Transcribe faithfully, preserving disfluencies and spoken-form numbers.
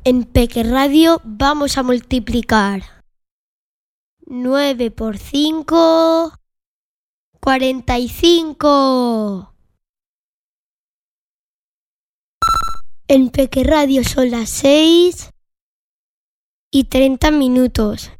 En Peque Radio vamos a multiplicar nueve por cinco, cuarenta y cinco. En Peque Radio son las seis y treinta minutos.